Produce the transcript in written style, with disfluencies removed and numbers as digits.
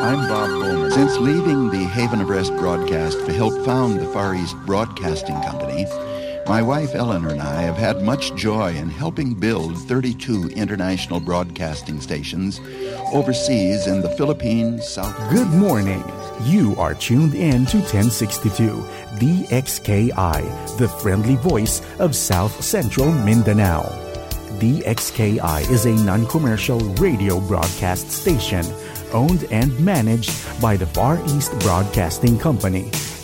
I'm Bob Bowman. Since leaving the Haven of Rest broadcast to help found the Far East Broadcasting Company, my wife Eleanor and I have had much joy in helping build 32 international broadcasting stations overseas in the Philippines, South Korea. Good morning. You are tuned in to 1062 DXKI, the friendly voice of South Central Mindanao. DXKI is a non-commercial radio broadcast station owned and managed by the Far East Broadcasting Company